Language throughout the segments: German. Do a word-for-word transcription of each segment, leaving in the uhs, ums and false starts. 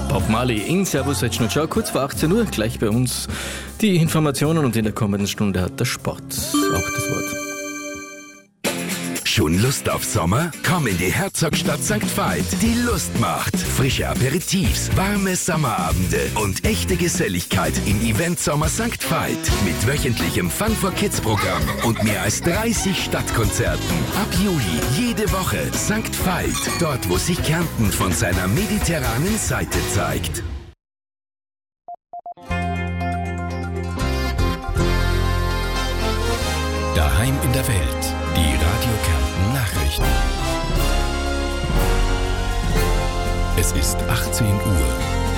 Bob Marley in Servus, Retsch und Schau, kurz vor achtzehn Uhr, gleich bei uns die Informationen und in der kommenden Stunde hat der Sport auch das Wort. Schon Lust auf Sommer? Komm in die Herzogstadt Sankt Veit. Die Lust macht. Frische Aperitifs, warme Sommerabende und echte Geselligkeit im Event Sommer Sankt Veit. Mit wöchentlichem Fun for Kids Programm und mehr als dreißig Stadtkonzerten. Ab Juli jede Woche Sankt Veit. Dort, wo sich Kärnten von seiner mediterranen Seite zeigt. Daheim in der Welt. Die Radio Kärnten Nachrichten. Es ist achtzehn Uhr.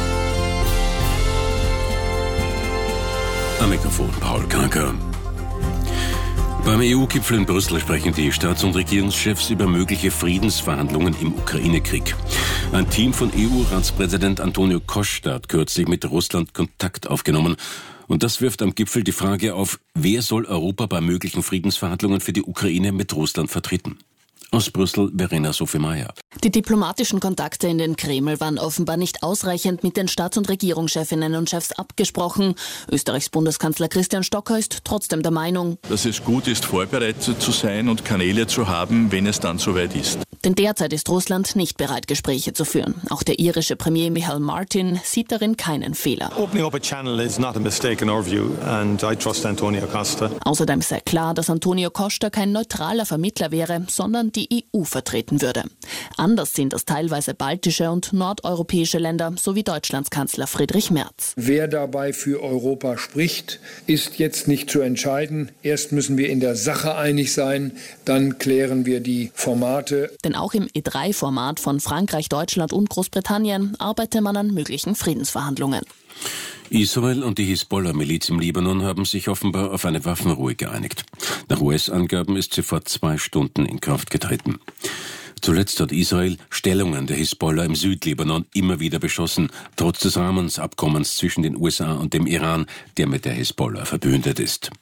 Am Mikrofon Paul Kanker. Beim E U-Gipfel in Brüssel sprechen die Staats- und Regierungschefs über mögliche Friedensverhandlungen im Ukraine-Krieg. Ein Team von E U-Ratspräsident Antonio Costa hat kürzlich mit Russland Kontakt aufgenommen. Und das wirft am Gipfel die Frage auf, wer soll Europa bei möglichen Friedensverhandlungen für die Ukraine mit Russland vertreten? Aus Brüssel, Verena Sophie Meyer. Die diplomatischen Kontakte in den Kreml waren offenbar nicht ausreichend mit den Staats- und Regierungschefinnen und Chefs abgesprochen. Österreichs Bundeskanzler Christian Stocker ist trotzdem der Meinung, dass es gut ist, vorbereitet zu sein und Kanäle zu haben, wenn es dann soweit ist. Denn derzeit ist Russland nicht bereit, Gespräche zu führen. Auch der irische Premier Michael Martin sieht darin keinen Fehler. Opening up a channel is not a mistake in our view and I trust Antonio Costa. Außerdem sei klar, dass Antonio Costa kein neutraler Vermittler wäre, sondern die E U vertreten würde. Anders sind das teilweise baltische und nordeuropäische Länder sowie Deutschlands Kanzler Friedrich Merz. Wer dabei für Europa spricht, ist jetzt nicht zu entscheiden. Erst müssen wir in der Sache einig sein, dann klären wir die Formate. Denn auch im E drei Format von Frankreich, Deutschland und Großbritannien arbeite man an möglichen Friedensverhandlungen. Israel und die Hisbollah-Miliz im Libanon haben sich offenbar auf eine Waffenruhe geeinigt. Nach U S-Angaben ist sie vor zwei Stunden in Kraft getreten. Zuletzt hat Israel Stellungen der Hisbollah im Südlibanon immer wieder beschossen, trotz des Rahmenabkommens zwischen den U S A und dem Iran, der mit der Hisbollah verbündet ist.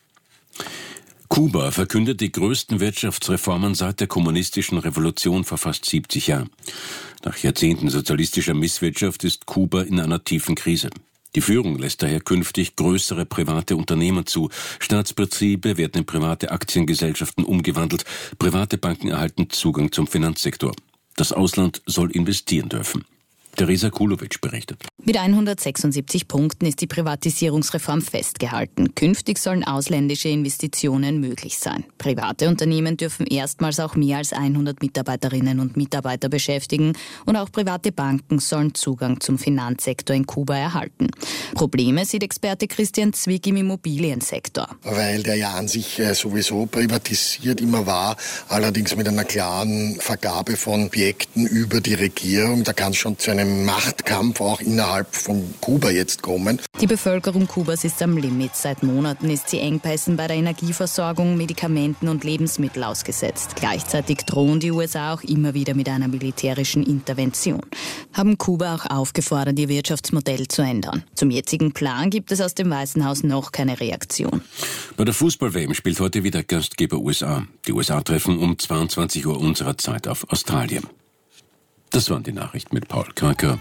Kuba verkündet die größten Wirtschaftsreformen seit der kommunistischen Revolution vor fast siebzig Jahren. Nach Jahrzehnten sozialistischer Misswirtschaft ist Kuba in einer tiefen Krise. Die Führung lässt daher künftig größere private Unternehmen zu. Staatsbetriebe werden in private Aktiengesellschaften umgewandelt. Private Banken erhalten Zugang zum Finanzsektor. Das Ausland soll investieren dürfen. Teresa Kulovic berichtet. Mit hundertsechsundsiebzig Punkten ist die Privatisierungsreform festgehalten. Künftig sollen ausländische Investitionen möglich sein. Private Unternehmen dürfen erstmals auch mehr als hundert Mitarbeiterinnen und Mitarbeiter beschäftigen und auch private Banken sollen Zugang zum Finanzsektor in Kuba erhalten. Probleme sieht Experte Christian Zwick im Immobiliensektor. Weil der ja an sich sowieso privatisiert immer war, allerdings mit einer klaren Vergabe von Objekten über die Regierung. Da kann es schon zu einem Machtkampf auch innerhalb von Kuba jetzt kommen. Die Bevölkerung Kubas ist am Limit. Seit Monaten ist sie Engpässen bei der Energieversorgung, Medikamenten und Lebensmittel ausgesetzt. Gleichzeitig drohen die U S A auch immer wieder mit einer militärischen Intervention. Haben Kuba auch aufgefordert, ihr Wirtschaftsmodell zu ändern. Zum jetzigen Plan gibt es aus dem Weißen Haus noch keine Reaktion. Bei der Fußball-W M spielt heute wieder Gastgeber U S A. Die U S A treffen um zweiundzwanzig Uhr unserer Zeit auf Australien. Das waren die Nachrichten mit Paul Kanker.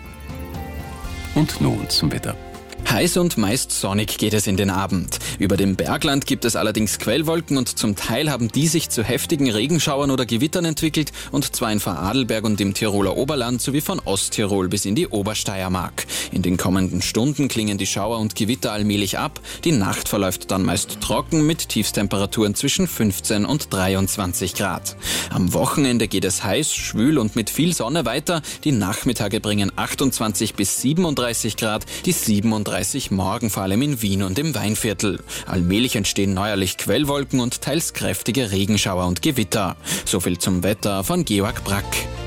Und nun zum Wetter. Heiß und meist sonnig geht es in den Abend. Über dem Bergland gibt es allerdings Quellwolken und zum Teil haben die sich zu heftigen Regenschauern oder Gewittern entwickelt, und zwar in Vorarlberg und im Tiroler Oberland sowie von Osttirol bis in die Obersteiermark. In den kommenden Stunden klingen die Schauer und Gewitter allmählich ab. Die Nacht verläuft dann meist trocken mit Tiefstemperaturen zwischen fünfzehn und dreiundzwanzig Grad. Am Wochenende geht es heiß, schwül und mit viel Sonne weiter. Die Nachmittage bringen achtundzwanzig bis siebenunddreißig Grad, die siebenunddreißig morgen vor allem in Wien und im Weinviertel. Allmählich entstehen neuerlich Quellwolken und teils kräftige Regenschauer und Gewitter. So viel zum Wetter von Georg Brack.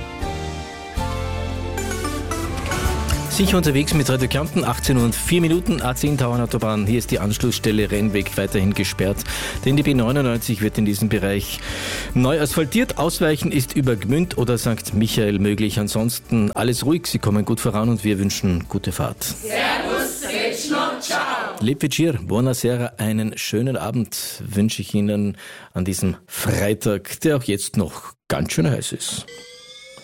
Sicher unterwegs mit Radio Kärnten, achtzehn Uhr und vier Minuten, A zehn Tauernautobahn. Hier ist die Anschlussstelle Rennweg weiterhin gesperrt, denn die B neunundneunzig wird in diesem Bereich neu asphaltiert. Ausweichen ist über Gmünd oder Sankt Michael möglich. Ansonsten alles ruhig, Sie kommen gut voran und wir wünschen gute Fahrt. Servus, Retschner, ciao. Lepvicir, buonasera, einen schönen Abend wünsche ich Ihnen an diesem Freitag, der auch jetzt noch ganz schön heiß ist.